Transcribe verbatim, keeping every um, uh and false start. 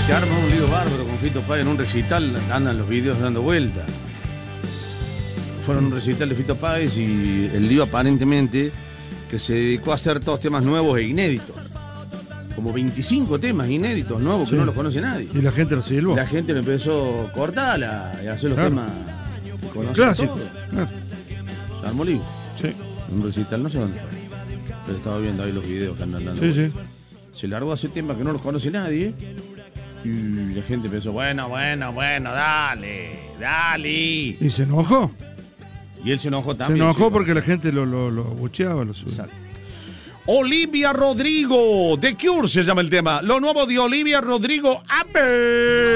Se arma un lío bárbaro con Fito Páez en un recital, andan los videos dando vueltas. Fueron a un recital de Fito Páez y el lío aparentemente que se dedicó a hacer todos temas nuevos e inéditos. Como veinticinco temas inéditos nuevos que sí. No los conoce nadie. Y la gente lo silbó. La gente lo empezó a cortar y a hacer los claro. temas clásicos. Claro. Se armó lío. Sí. Un recital, no sé dónde fue. Pero estaba viendo ahí los videos que andan dando. Sí, sí. Se largó hace temas que no los conoce nadie. Y la gente pensó, bueno, bueno, bueno, dale, dale. Y se enojó. Y él se enojó también. Se enojó sí, porque la gente lo, lo, lo bucheaba. Lo subía. Olivia Rodrigo, The Cure se llama el tema. Lo nuevo de Olivia Rodrigo, ¡Ape!